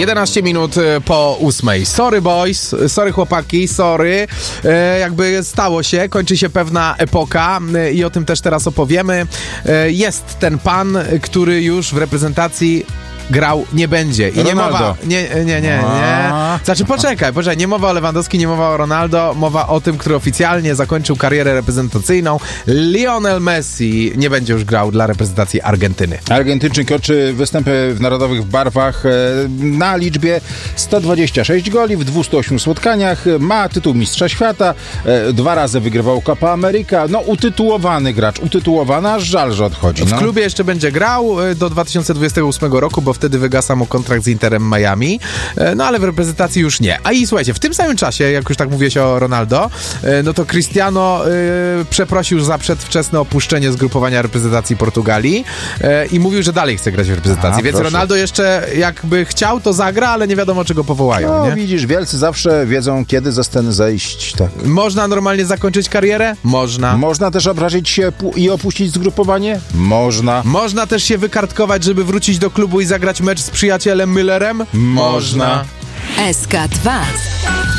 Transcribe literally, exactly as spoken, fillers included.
jedenaście minut po ósmej. Sorry boys, sorry chłopaki, sorry. E, jakby stało się, kończy się pewna epoka e, i o tym też teraz opowiemy. E, jest ten pan, który już w reprezentacji grał nie będzie. I nie mowa... Nie, nie, nie, nie. Znaczy, poczekaj, poczekaj. Nie mowa o Lewandowskim, nie mowa o Ronaldo. Mowa o tym, który oficjalnie zakończył karierę reprezentacyjną. Lionel Messi nie będzie już grał dla reprezentacji Argentyny. Argentyńczyk kończy występy w narodowych barwach na liczbie sto dwadzieścia sześć goli w dwustu ośmiu spotkaniach. Ma tytuł mistrza świata. Dwa razy wygrywał Copa America. No, utytułowany gracz. Utytułowany, aż żal, że odchodzi. No. W klubie jeszcze będzie grał do dwa tysiące dwudziestego ósmego roku, bo wtedy wygasa mu kontrakt z Interem Miami, no ale w reprezentacji już nie. A i słuchajcie, w tym samym czasie, jak już tak mówiłeś o Ronaldo, no to Cristiano y, przeprosił za przedwczesne opuszczenie zgrupowania reprezentacji Portugalii y, i mówił, że dalej chce grać w reprezentacji. A, więc proszę. Ronaldo jeszcze jakby chciał, to zagra, ale nie wiadomo, czego powołają. No nie? Widzisz, wielcy zawsze wiedzą, kiedy ze sceny zejść. Tak. Można normalnie zakończyć karierę? Można. Można też obrazić się i opuścić zgrupowanie? Można. Można też się wykartkować, żeby wrócić do klubu i zagrać mecz z przyjacielem Müllerem? Można. S K dwa.